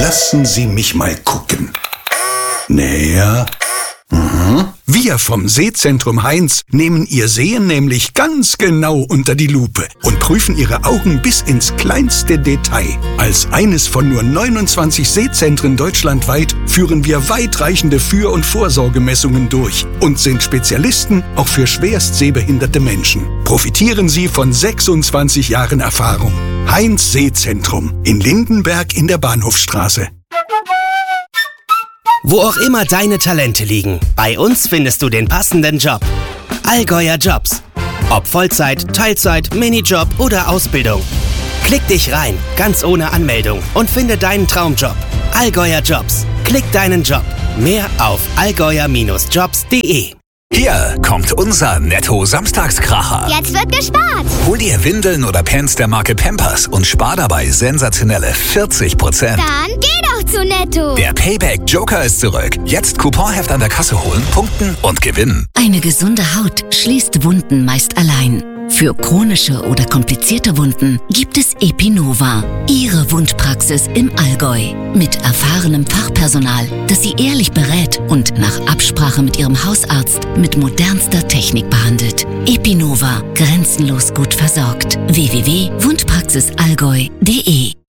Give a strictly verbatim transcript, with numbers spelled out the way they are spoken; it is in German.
Lassen Sie mich mal gucken. Näher. Mhm. Wir vom Sehzentrum Heinz nehmen Ihr Sehen nämlich ganz genau unter die Lupe und prüfen Ihre Augen bis ins kleinste Detail. Als eines von nur neunundzwanzig Sehzentren deutschlandweit führen wir weitreichende Für- und Vorsorgemessungen durch und sind Spezialisten auch für schwerst sehbehinderte Menschen. Profitieren Sie von sechsundzwanzig Jahren Erfahrung. Heinz Sehzentrum in Lindenberg in der Bahnhofstraße. Wo auch immer deine Talente liegen, bei uns findest du den passenden Job. Allgäuer Jobs. Ob Vollzeit, Teilzeit, Minijob oder Ausbildung. Klick dich rein, ganz ohne Anmeldung und finde deinen Traumjob. Allgäuer Jobs. Klick deinen Job. Mehr auf allgäuer Jobs punkt de. Hier kommt unser Netto-Samstagskracher. Jetzt wird gespart. Hol dir Windeln oder Pants der Marke Pampers und spar dabei sensationelle vierzig Prozent. Dann geh doch zu Netto. Der Payback-Joker ist zurück. Jetzt Couponheft an der Kasse holen, punkten und gewinnen. Eine gesunde Haut schließt Wunden meist allein. Für chronische oder komplizierte Wunden gibt es Epinova. Ihre Wundpraxis im Allgäu. Mit erfahrenem Fachpersonal, das Sie ehrlich berät und nach Absprache mit Ihrem Hausarzt mit modernster Technik behandelt. Epinova. Grenzenlos gut versorgt. w w w punkt wundpraxisallgäu punkt de